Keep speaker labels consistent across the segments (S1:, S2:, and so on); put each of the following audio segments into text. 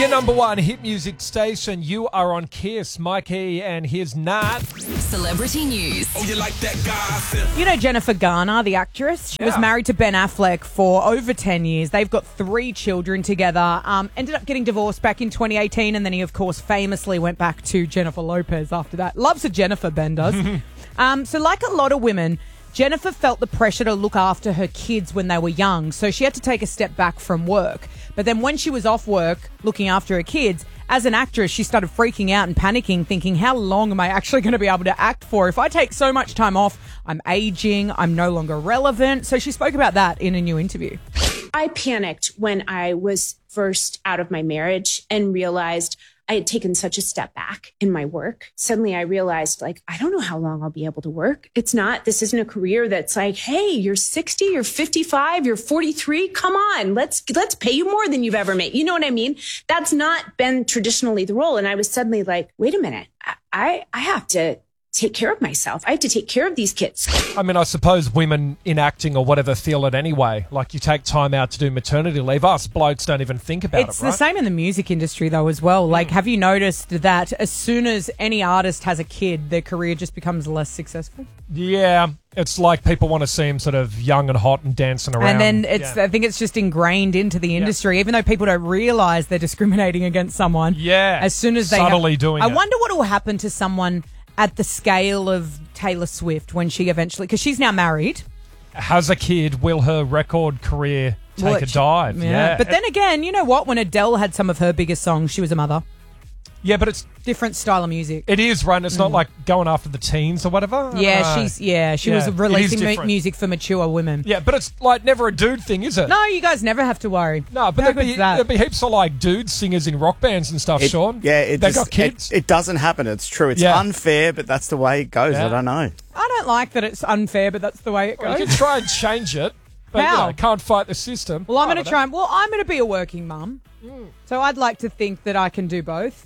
S1: Your number one hit music station. You are on Kiss. Mikey and here's Nat.
S2: Celebrity news.
S3: Oh, you like that gossip?
S4: You know Jennifer Garner, the actress? She was married to Ben Affleck for over 10 years. They've got 3 children together. Ended up getting divorced back in 2018, and then he, of course, famously went back to Jennifer Lopez after that. Loves a Jennifer, Ben does. So like a lot of women, Jennifer felt the pressure to look after her kids when they were young, so she had to take a step back from work. But then when she was off work looking after her kids, as an actress, she started freaking out and panicking, thinking, how long am I actually going to be able to act for? If I take so much time off, I'm aging, I'm no longer relevant. So she spoke about that in a new interview.
S5: I panicked when I was first out of my marriage and realized I had taken such a step back in my work. Suddenly I realized, I don't know how long I'll be able to work. This isn't a career that's like, hey, you're 60, you're 55, you're 43. Come on, let's pay you more than you've ever made. You know what I mean? That's not been traditionally the role. And I was suddenly like, wait a minute, I have to take care of myself. I have to take care of these kids.
S1: I mean, I suppose women in acting or whatever feel it anyway. Like you take time out to do maternity leave. Us blokes don't even think about
S4: It's
S1: it, right?
S4: the same in the music industry, though, as well. Have you noticed that as soon as any artist has a kid, their career just becomes less successful?
S1: Yeah. It's like people want to see him sort of young and hot and dancing around.
S4: And then I think it's just ingrained into the industry, even though people don't realise they're discriminating against someone.
S1: Yeah.
S4: As soon as they
S1: subtly doing it.
S4: I wonder what will happen to someone at the scale of Taylor Swift when she eventually, because she's now married.
S1: Has a kid, will her record career take a dive? Yeah.
S4: But then again, you know what? When Adele had some of her biggest songs, she was a mother.
S1: Yeah, but it's
S4: different style of music.
S1: It is, right? It's not like going after the teens or whatever.
S4: She was releasing music for mature women.
S1: Yeah, but it's like never a dude thing, is it?
S4: No, you guys never have to worry.
S1: No, but there'd be heaps of like dude singers in rock bands and stuff, Sean.
S6: Yeah,
S1: they got kids.
S6: It doesn't happen. It's true. It's unfair, but that's the way it goes.
S1: Yeah.
S6: I don't know.
S4: I don't like that it's unfair, but that's the way it goes.
S1: Well, you can try and change it, but
S4: How?
S1: Can't fight the system.
S4: Well, I'm going to try. I'm going to be a working mum, so I'd like to think that I can do both.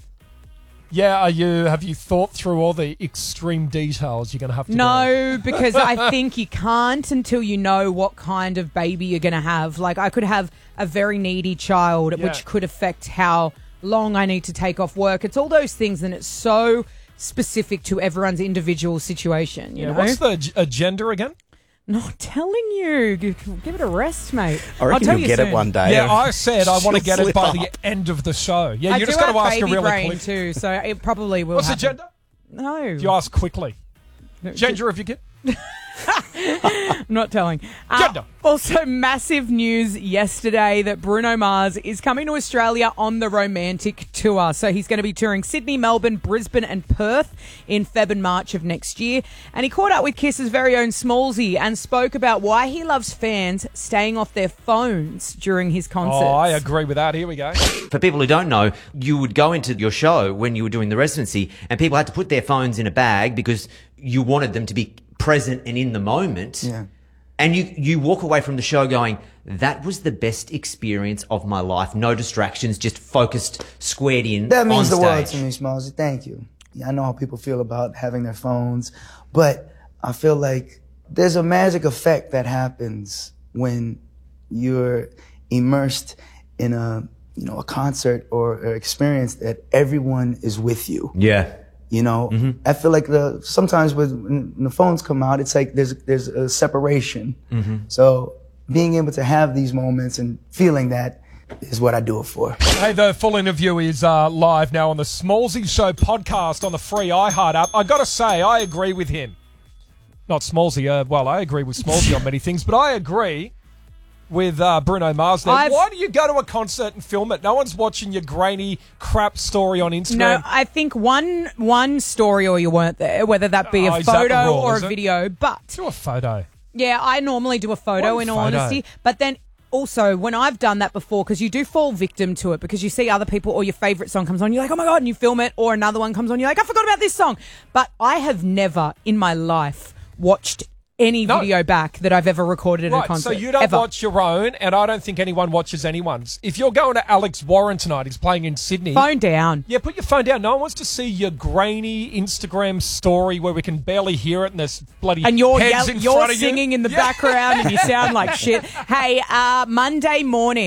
S1: Yeah, have you thought through all the extreme details you're going to have to do?
S4: No, because I think you can't until you know what kind of baby you're going to have. Like, I could have a very needy child, which could affect how long I need to take off work. It's all those things, and it's so specific to everyone's individual situation. You know?
S1: What's the agenda again?
S4: Not telling you. Give it a rest, mate.
S6: I reckon you'll get it one day.
S1: Yeah, I said I want to get it by the end of the show. Yeah, you just got to ask a really quick.
S4: Too, so it probably will.
S1: What's
S4: happen.
S1: the agenda?
S4: No.
S1: Do you ask quickly? Gender of your kid?
S4: I'm not telling.
S1: Gender.
S4: Also, massive news yesterday that Bruno Mars is coming to Australia on the Romantic Tour. So he's going to be touring Sydney, Melbourne, Brisbane and Perth in Feb and March of next year. And he caught up with Kiss's very own Smallsy and spoke about why he loves fans staying off their phones during his concerts.
S1: Oh, I agree with that. Here we go.
S7: For people who don't know, you would go into your show when you were doing the residency and people had to put their phones in a bag because you wanted them to be present and in the moment.
S6: Yeah.
S7: And you walk away from the show going, that was the best experience of my life. No distractions, just focused, squared in.
S8: That means
S7: on
S8: the world
S7: stage.
S8: to me, Smallsy. Thank you. Yeah, I know how people feel about having their phones, but I feel like there's a magic effect that happens when you're immersed in a concert or experience that everyone is with you.
S7: Yeah.
S8: You know, I feel like sometimes when the phones come out, it's like there's a separation. So being able to have these moments and feeling that is what I do it for.
S1: Hey, the full interview is live now on the Smallsy Show podcast on the free iHeart app. I got to say, I agree with him. Not Smallsy. I agree with Smallsy on many things, but I agree with Bruno Mars. Now, why do you go to a concert and film it? No one's watching your grainy crap story on Instagram.
S4: No, I think one story or you weren't there, whether that be a photo or a video. But
S1: do a photo.
S4: Yeah, I normally do a photo in all honesty. But then also when I've done that before, because you do fall victim to it because you see other people or your favourite song comes on, you're like, oh my God, and you film it, or another one comes on, you're like, I forgot about this song. But I have never in my life watched any video back that I've ever recorded at a concert.
S1: So you don't watch your own, and I don't think anyone watches anyone's. If you're going to Alex Warren tonight, he's playing in Sydney.
S4: Phone down.
S1: Yeah, put your phone down. No one wants to see your grainy Instagram story where we can barely hear it and there's bloody
S4: and you're
S1: heads in
S4: you're
S1: front of
S4: singing
S1: you.
S4: in the background and you sound like shit. Hey, Monday morning,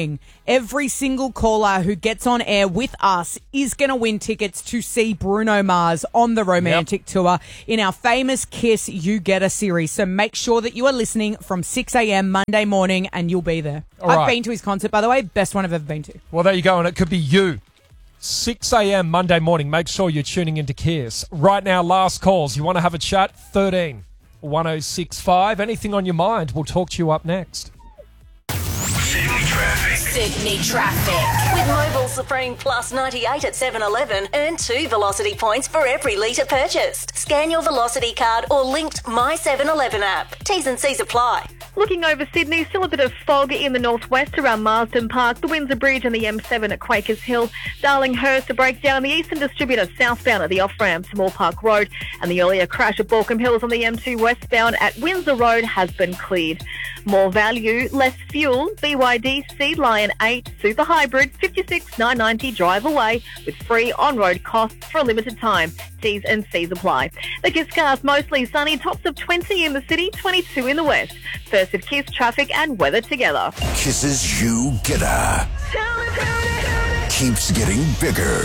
S4: every single caller who gets on air with us is going to win tickets to see Bruno Mars on the Romantic Tour in our famous Kiss You Get a series. So make sure that you are listening from 6 a.m. Monday morning and you'll be there. I've been to his concert, by the way. Best one I've ever been to.
S1: Well, there you go, and it could be you. 6 a.m. Monday morning. Make sure you're tuning into Kiss. Right now, last calls. You want to have a chat? 13 1065. Anything on your mind? We'll talk to you up next.
S2: Sydney Traffic.
S3: With Mobil Supreme Plus 98 at 7-Eleven, earn 2 Velocity points for every litre purchased. Scan your Velocity card or linked My 7-Eleven app. T's and C's apply.
S9: Looking over Sydney, still a bit of fog in the northwest around Marsden Park, the Windsor Bridge and the M7 at Quakers Hill. Darlinghurst, a breakdown, the Eastern Distributor southbound at the off-ramp to Moore Park Road, and the earlier crash at Balcombe Hills on the M2 westbound at Windsor Road has been cleared. More value, less fuel, BYD Sea Lion 8 Super Hybrid, 56,990 drive away with free on-road costs for a limited time. T's and C's apply. The Kiss cars mostly sunny, tops of 20 in the city, 22 in the west. First of Kiss traffic and weather together.
S10: Kisses You Get a keeps getting bigger.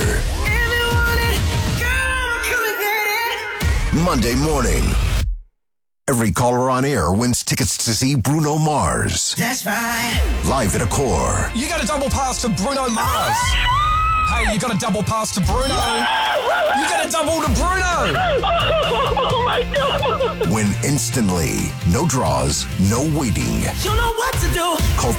S10: Monday morning. Every caller on air wins tickets to see Bruno Mars.
S11: That's right.
S10: Live at Accor.
S11: You got a double pass to Bruno Mars. Hey, you got a double pass to Bruno. You got a double to Bruno. Oh my God.
S10: Win instantly. No draws, no waiting.
S11: You know what to do.
S10: Call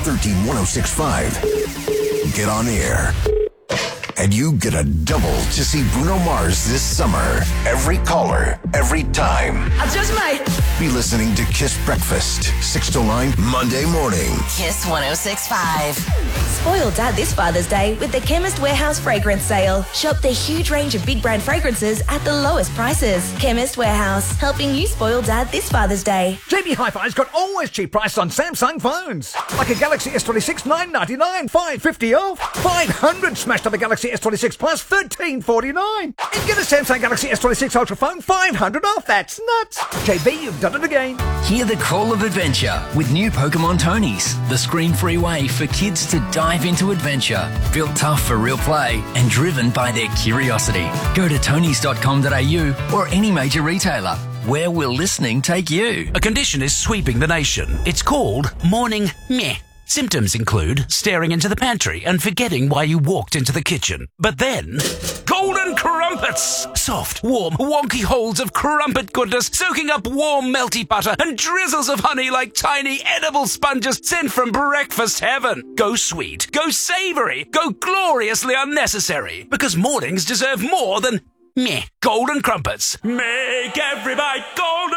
S10: 13-1065. Get on air. And you get a double to see Bruno Mars this summer. Every caller, every time.
S11: I just might
S10: be listening to Kiss Breakfast, 6 to 9, Monday morning.
S2: Kiss 106.5.
S3: Spoil Dad this Father's Day with the Chemist Warehouse fragrance sale. Shop the huge range of big brand fragrances at the lowest prices. Chemist Warehouse, helping you spoil Dad this Father's Day.
S12: JB Hi-Fi's got always cheap prices on Samsung phones. Like a Galaxy S26, $999, $550 off. 500 smashed up a Galaxy S26 Plus, $1349. And get a Samsung Galaxy S26 Ultra phone, $500 off. That's nuts. JB, you've done it again.
S13: Hear the call of adventure with new Pokemon Tonys, the screen-free way for kids to dive into adventure. Built tough for real play and driven by their curiosity. Go to tonys.com.au or any major retailer. Where will listening take you?
S14: A condition is sweeping the nation. It's called morning meh. Symptoms include staring into the pantry and forgetting why you walked into the kitchen. But then, golden crumpets! Soft, warm, wonky holes of crumpet goodness soaking up warm, melty butter and drizzles of honey like tiny edible sponges sent from breakfast heaven. Go sweet, go savoury, go gloriously unnecessary. Because mornings deserve more than meh. Golden crumpets. Make every bite golden!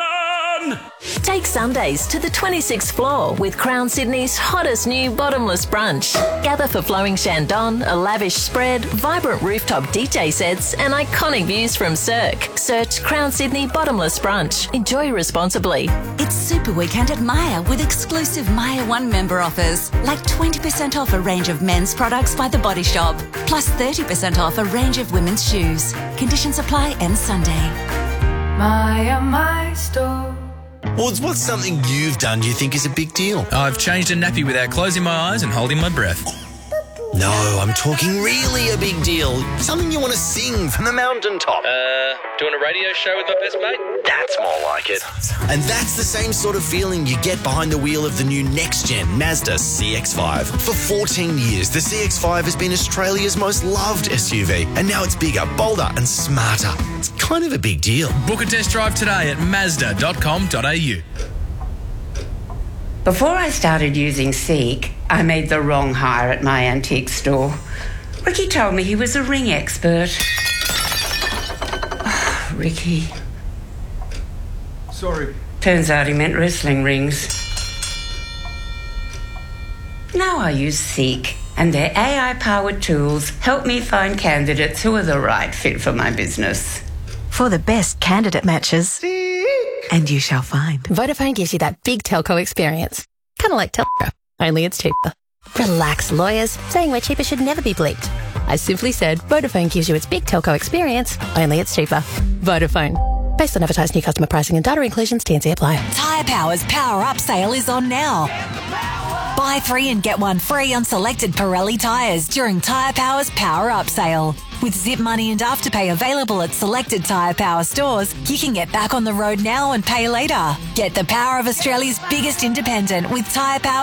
S3: Take Sundays to the 26th floor with Crown Sydney's hottest new bottomless brunch. Gather for flowing Shandong, a lavish spread, vibrant rooftop DJ sets and iconic views from Cirque. Search Crown Sydney Bottomless Brunch. Enjoy responsibly.
S2: It's Super Weekend at Myer with exclusive Myer One member offers, like 20% off a range of men's products by The Body Shop, plus 30% off a range of women's shoes. Conditions apply end Sunday.
S15: Myer, my store.
S16: What's something you've done you think is a big deal?
S17: I've changed a nappy without closing my eyes and holding my breath.
S16: No, I'm talking really a big deal. Something you want to sing from the mountaintop.
S17: Doing a radio show with my best mate?
S16: That's more like it. And that's the same sort of feeling you get behind the wheel of the new next-gen Mazda CX-5. For 14 years, the CX-5 has been Australia's most loved SUV, and now it's bigger, bolder and smarter. It's kind of a big deal.
S17: Book a test drive today at Mazda.com.au.
S18: Before I started using Seek, I made the wrong hire at my antique store. Ricky told me he was a ring expert. Oh, Ricky.
S12: Sorry.
S18: Turns out he meant wrestling rings. Now I use Seek, and their AI-powered tools help me find candidates who are the right fit for my business.
S19: For the best candidate matches.
S18: Seek.
S19: And you shall find.
S20: Vodafone gives you that big telco experience. Kind of like Telco, only it's cheaper. Relax, lawyers. Saying we're cheaper should never be bleeped. I simply said Vodafone gives you its big telco experience, only it's cheaper. Vodafone. Based on advertised new customer pricing and data inclusions, T&C apply.
S2: Tyre Power's Power Up sale is on now. Buy
S21: Buy 3 and get 1 free on selected Pirelli tyres during Tyre Power's Power Up sale. With Zip Money and Afterpay available at selected Tyre Power stores, you can get back on the road now and pay later. Get the power of Australia's biggest independent with Tyre Power.